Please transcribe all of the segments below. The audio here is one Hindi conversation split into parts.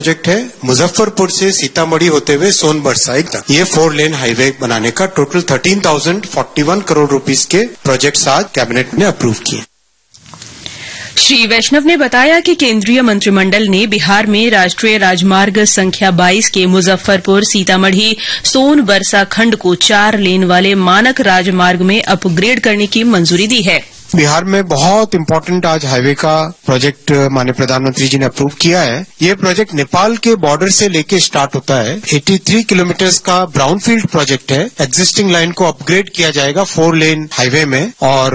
प्रोजेक्ट है मुजफ्फरपुर से सीतामढ़ी होते हुए सोनबरसा तक ये 4 लेन हाईवे बनाने का टोटल 13,041 करोड़ रुपीस के प्रोजेक्ट्स आज कैबिनेट ने अप्रूव किए। श्री वैष्णव ने बताया कि केंद्रीय मंत्रिमंडल ने बिहार में राष्ट्रीय राजमार्ग संख्या 22 के मुजफ्फरपुर सीतामढ़ी सोनबरसा खंड को 4 लेन वाले मानक राजमार्ग में अपग्रेड करने की मंजूरी दी है। बिहार में बहुत इम्पोर्टेंट आज हाईवे का प्रोजेक्ट माननीय प्रधानमंत्री जी ने अप्रूव किया है। ये प्रोजेक्ट नेपाल के बॉर्डर से लेके स्टार्ट होता है। 83 किलोमीटर का ब्राउनफील्ड प्रोजेक्ट है। एग्जिस्टिंग लाइन को अपग्रेड किया जाएगा 4 लेन हाईवे में और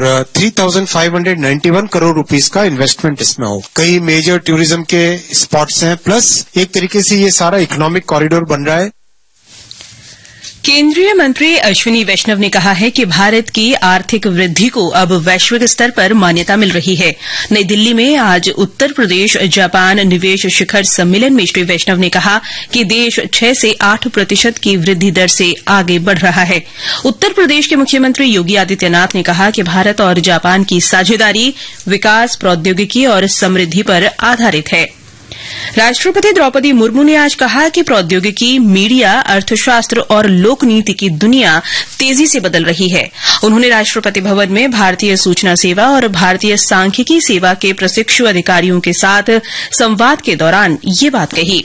3,591 करोड़ रुपीस का इन्वेस्टमेंट इसमें हो। कई मेजर टूरिज्म के स्पॉट्स हैं, प्लस एक तरीके से ये सारा इकोनॉमिक कॉरिडोर बन रहा है। केंद्रीय मंत्री अश्विनी वैष्णव ने कहा है कि भारत की आर्थिक वृद्धि को अब वैश्विक स्तर पर मान्यता मिल रही है। नई दिल्ली में आज उत्तर प्रदेश जापान निवेश शिखर सम्मेलन में श्री वैष्णव ने कहा कि देश 6 से 8% की वृद्धि दर से आगे बढ़ रहा है। उत्तर प्रदेश के मुख्यमंत्री योगी आदित्यनाथ ने कहा कि भारत और जापान की साझेदारी विकास, प्रौद्योगिकी और समृद्धि पर आधारित है। राष्ट्रपति द्रौपदी मुर्मू ने आज कहा कि प्रौद्योगिकी, मीडिया, अर्थशास्त्र और लोकनीति की दुनिया तेजी से बदल रही है। उन्होंने राष्ट्रपति भवन में भारतीय सूचना सेवा और भारतीय सांख्यिकी सेवा के प्रशिक्षु अधिकारियों के साथ संवाद के दौरान ये बात कही।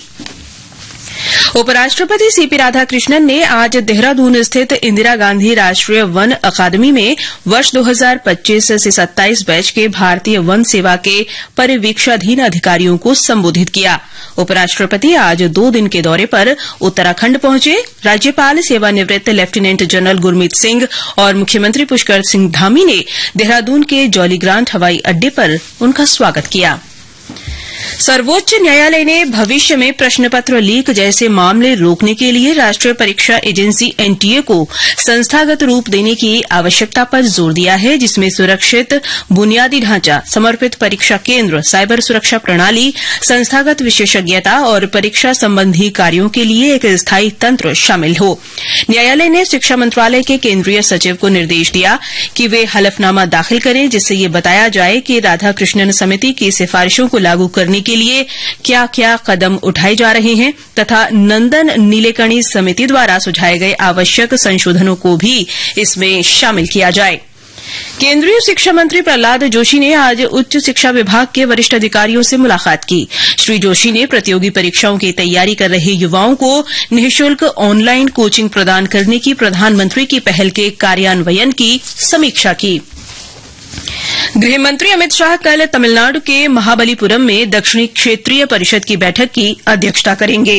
उपराष्ट्रपति सीपी राधाकृष्णन ने आज देहरादून स्थित इंदिरा गांधी राष्ट्रीय वन अकादमी में वर्ष 2025 से 27 बैच के भारतीय वन सेवा के परिवीक्षाधीन अधिकारियों को संबोधित किया। उपराष्ट्रपति आज 2 दिन के दौरे पर उत्तराखंड पहुंचे। राज्यपाल सेवानिवृत्त लेफ्टिनेंट जनरल गुरमीत सिंह और मुख्यमंत्री पुष्कर सिंह धामी ने देहरादून के जॉलीग्रांट हवाई अड्डे पर उनका स्वागत किया। सर्वोच्च न्यायालय ने भविष्य में प्रश्नपत्र लीक जैसे मामले रोकने के लिए राष्ट्रीय परीक्षा एजेंसी एनटीए को संस्थागत रूप देने की आवश्यकता पर जोर दिया है, जिसमें सुरक्षित बुनियादी ढांचा, समर्पित परीक्षा केंद्र, साइबर सुरक्षा प्रणाली, संस्थागत विशेषज्ञता और परीक्षा संबंधी कार्यों के लिए एक स्थायी तंत्र शामिल हो। न्यायालय ने शिक्षा मंत्रालय के केंद्रीय सचिव को निर्देश दिया कि वे हलफनामा दाखिल करें जिससे ये बताया जाए कि राधाकृष्णन समिति की सिफारिशों को लागू करने के लिए क्या क्या कदम उठाए जा रहे हैं तथा नंदन नीलेकणी समिति द्वारा सुझाए गए आवश्यक संशोधनों को भी इसमें शामिल किया जाए। केंद्रीय शिक्षा मंत्री प्रहलाद जोशी ने आज उच्च शिक्षा विभाग के वरिष्ठ अधिकारियों से मुलाकात की। श्री जोशी ने प्रतियोगी परीक्षाओं की तैयारी कर रहे युवाओं को निःशुल्क ऑनलाइन कोचिंग प्रदान करने की प्रधानमंत्री की पहल के कार्यान्वयन की समीक्षा की। गृहमंत्री अमित शाह कल तमिलनाडु के महाबलीपुरम में दक्षिणी क्षेत्रीय परिषद की बैठक की अध्यक्षता करेंगे।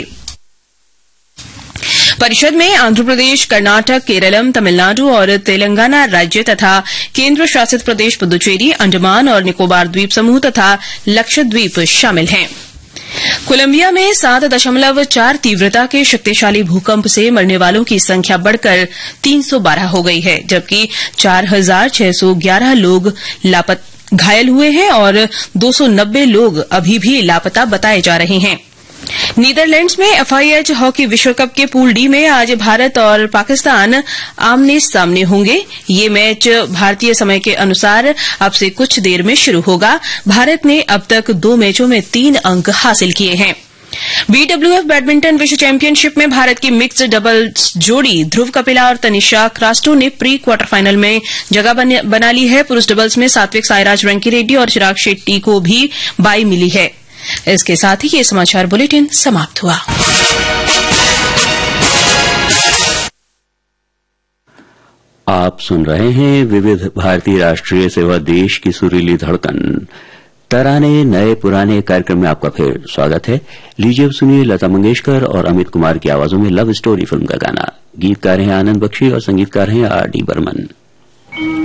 परिषद में आंध्र प्रदेश, कर्नाटक, केरलम, तमिलनाडु और तेलंगाना राज्य तथा केंद्र शासित प्रदेश पुदुचेरी, अंडमान और निकोबार द्वीप समूह तथा लक्षद्वीप शामिल हैं। कोलंबिया में 7.4 तीव्रता के शक्तिशाली भूकंप से मरने वालों की संख्या बढ़कर 312 हो गई है, जबकि 4,611 लोग घायल हुए हैं और 290 लोग अभी भी लापता बताए जा रहे हैं। नीदरलैंड्स में एफआईएच हॉकी विश्व कप के पूल डी में आज भारत और पाकिस्तान आमने सामने होंगे। ये मैच भारतीय समय के अनुसार अब से कुछ देर में शुरू होगा। भारत ने अब तक 2 मैचों में 3 अंक हासिल किए हैं। बीडब्ल्यूएफ बैडमिंटन विश्व चैंपियनशिप में भारत की मिक्स्ड डबल्स जोड़ी ध्रुव कपिला और तनिषा क्रास्टो ने प्री क्वार्टर फाइनल में जगह बना ली है। पुरुष डबल्स में सात्विक साईराज वेंकीरेड्डी और चिराग शेट्टी को भी बाई मिली है। इसके साथ ही ये समाचार बुलेटिन समाप्त हुआ। आप सुन रहे हैं विविध भारतीय राष्ट्रीय सेवा, देश की सुरीली धड़कन। तराने नए पुराने कार्यक्रम में आपका फिर स्वागत है। लीजिए सुनिए लता मंगेशकर और अमित कुमार की आवाजों में लव स्टोरी फिल्म का गाना। गीतकार हैं आनंद बख्शी और संगीतकार हैं आर डी बर्मन।